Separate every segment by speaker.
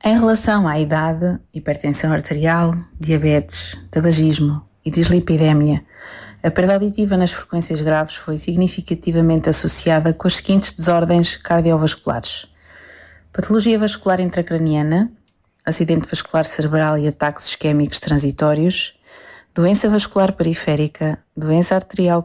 Speaker 1: Em relação à idade, hipertensão arterial, diabetes, tabagismo e dislipidémia, a perda auditiva nas frequências graves foi significativamente associada com as seguintes desordens cardiovasculares: patologia vascular intracraniana, acidente vascular cerebral e ataques isquémicos transitórios, doença vascular periférica, doença arterial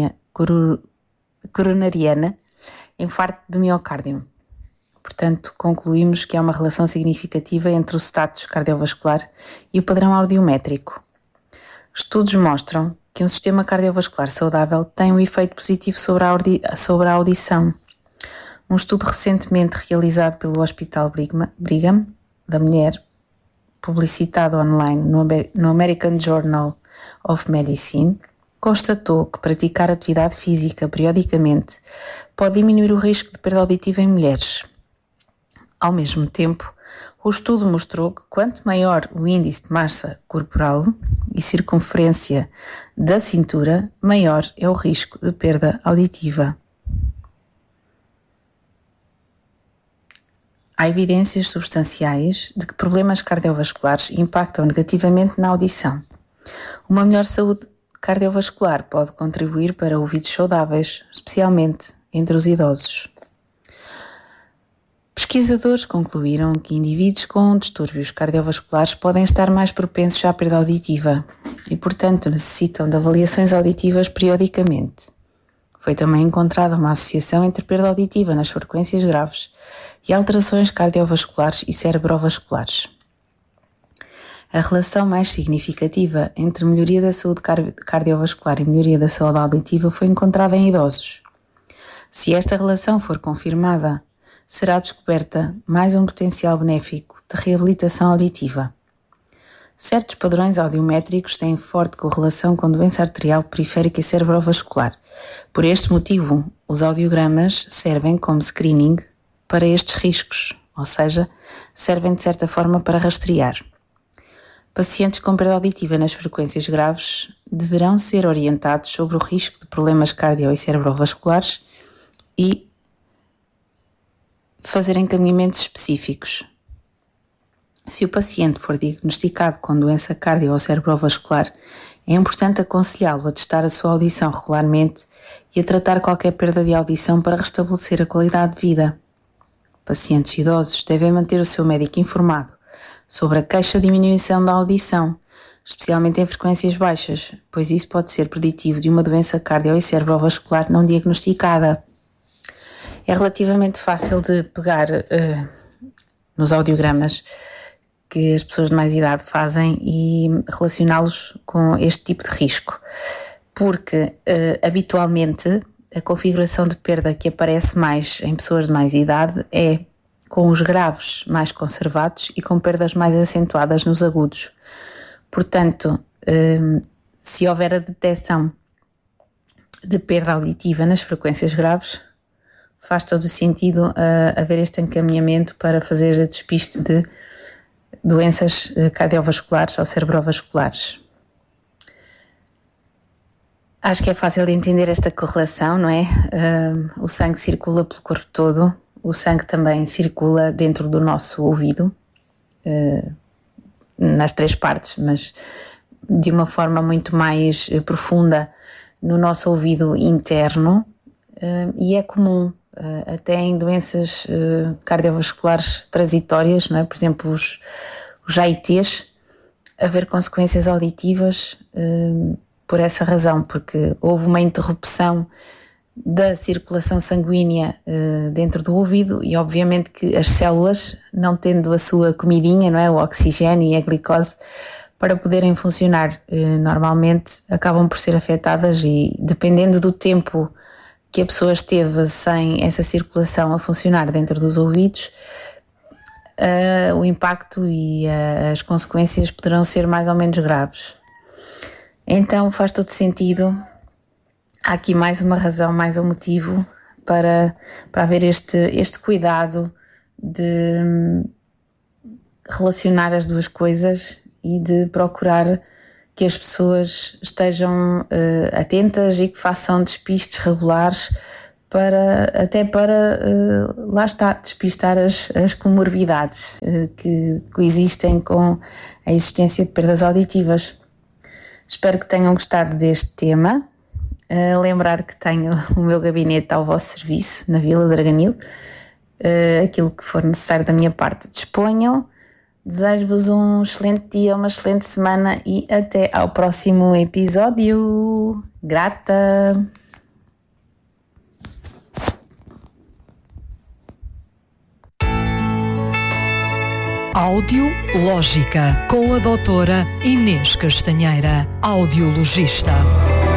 Speaker 1: coronariana, infarto do miocárdio. Portanto, concluímos que há uma relação significativa entre o status cardiovascular e o padrão audiométrico. Estudos mostram que um sistema cardiovascular saudável tem um efeito positivo sobre a audição. Um estudo recentemente realizado pelo Hospital Brigham da Mulher, publicitado online no American Journal of Medicine, constatou que praticar atividade física periodicamente pode diminuir o risco de perda auditiva em mulheres. Ao mesmo tempo, o estudo mostrou que quanto maior o índice de massa corporal e circunferência da cintura, maior é o risco de perda auditiva. Há evidências substanciais de que problemas cardiovasculares impactam negativamente na audição. Uma melhor saúde cardiovascular pode contribuir para ouvidos saudáveis, especialmente entre os idosos. Pesquisadores concluíram que indivíduos com distúrbios cardiovasculares podem estar mais propensos à perda auditiva e, portanto, necessitam de avaliações auditivas periodicamente. Foi também encontrada uma associação entre perda auditiva nas frequências graves e alterações cardiovasculares e cerebrovasculares. A relação mais significativa entre melhoria da saúde cardiovascular e melhoria da saúde auditiva foi encontrada em idosos. Se esta relação for confirmada, será descoberta mais um potencial benéfico de reabilitação auditiva. Certos padrões audiométricos têm forte correlação com doença arterial periférica e cerebrovascular. Por este motivo, os audiogramas servem como screening para estes riscos, ou seja, servem de certa forma para rastrear. Pacientes com perda auditiva nas frequências graves deverão ser orientados sobre o risco de problemas cardio- e cerebrovasculares e fazer encaminhamentos específicos. Se o paciente for diagnosticado com doença cardio- ou cerebrovascular, é importante aconselhá-lo a testar a sua audição regularmente e a tratar qualquer perda de audição para restabelecer a qualidade de vida. Pacientes idosos devem manter o seu médico informado sobre a queixa de diminuição da audição, especialmente em frequências baixas, pois isso pode ser preditivo de uma doença cardio- e cerebrovascular não diagnosticada. É relativamente fácil de pegar nos audiogramas que as pessoas de mais idade fazem e relacioná-los com este tipo de risco, porque habitualmente a configuração de perda que aparece mais em pessoas de mais idade é com os graves mais conservados e com perdas mais acentuadas nos agudos. Portanto, se houver a detecção de perda auditiva nas frequências graves, faz todo o sentido haver este encaminhamento para fazer despiste de doenças cardiovasculares ou cerebrovasculares. Acho que é fácil de entender esta correlação, não é? O sangue circula pelo corpo todo, o sangue também circula dentro do nosso ouvido, nas três partes, mas de uma forma muito mais profunda no nosso ouvido interno, e é comum até em doenças cardiovasculares transitórias, não é? Por exemplo, os AITs, haver consequências auditivas por essa razão, porque houve uma interrupção da circulação sanguínea dentro do ouvido e obviamente que as células, não tendo a sua comidinha, não é? O oxigênio e a glicose, para poderem funcionar normalmente, acabam por ser afetadas e, dependendo do tempo que a pessoa esteve sem essa circulação a funcionar dentro dos ouvidos, o impacto e as consequências poderão ser mais ou menos graves. Então faz todo sentido, há aqui mais uma razão, mais um motivo para haver este cuidado de relacionar as duas coisas e de procurar que as pessoas estejam atentas e que façam despistes regulares até para lá está, despistar as comorbidades que coexistem com a existência de perdas auditivas. Espero que tenham gostado deste tema. Lembrar que tenho o meu gabinete ao vosso serviço na Vila de Arganil. Aquilo que for necessário da minha parte, disponham. Desejo-vos um excelente dia, uma excelente semana e até ao próximo episódio. Grata!
Speaker 2: Audiológica, com a doutora Inês Castanheira, audiologista.